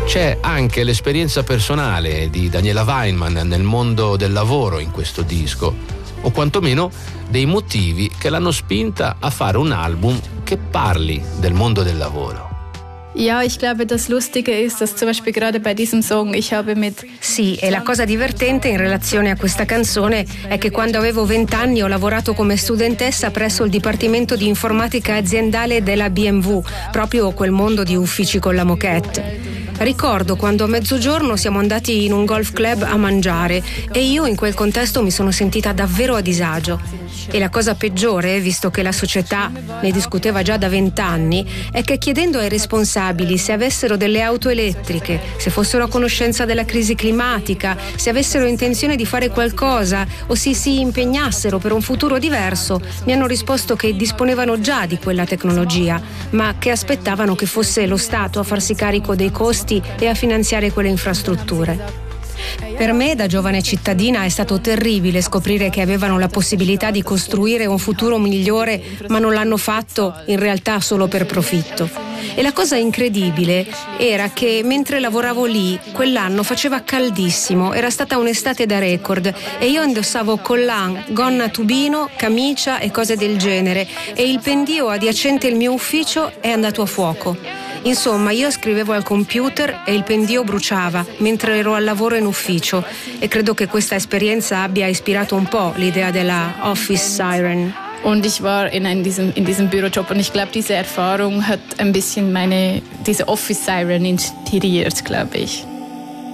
C'è anche l'esperienza personale di Daniela Weinman nel mondo del lavoro in questo disco, o quantomeno dei motivi che l'hanno spinta a fare un album che parli del mondo del lavoro. Ja, ich glaube, das Lustige ist, dass zum Beispiel gerade bei diesem Song ich habe mit... Sì, e la cosa divertente in relazione a questa canzone è che quando avevo 20 anni ho lavorato come studentessa presso il Dipartimento di Informatica Aziendale della BMW, proprio quel mondo di uffici con la moquette. Ricordo quando a mezzogiorno siamo andati in un golf club a mangiare e io in quel contesto mi sono sentita davvero a disagio. E la cosa peggiore, visto che la società ne discuteva già da 20 anni, è che chiedendo ai responsabili se avessero delle auto elettriche, se fossero a conoscenza della crisi climatica, se avessero intenzione di fare qualcosa o si impegnassero per un futuro diverso, mi hanno risposto che disponevano già di quella tecnologia, ma che aspettavano che fosse lo Stato a farsi carico dei costi e a finanziare quelle infrastrutture. Per me, da giovane cittadina, è stato terribile scoprire che avevano la possibilità di costruire un futuro migliore, ma non l'hanno fatto in realtà solo per profitto. E la cosa incredibile era che mentre lavoravo lì, quell'anno faceva caldissimo, era stata un'estate da record e io indossavo collan, gonna tubino, camicia e cose del genere e il pendio adiacente al mio ufficio è andato a fuoco. Insomma, io scrivevo al computer e il pendio bruciava mentre ero al lavoro in ufficio e credo che questa esperienza abbia ispirato un po' l'idea della Office Siren. Und ich war in diesem Bürojob und ich glaube, diese Erfahrung hat ein bisschen diese Office Siren inspiriert, glaube ich.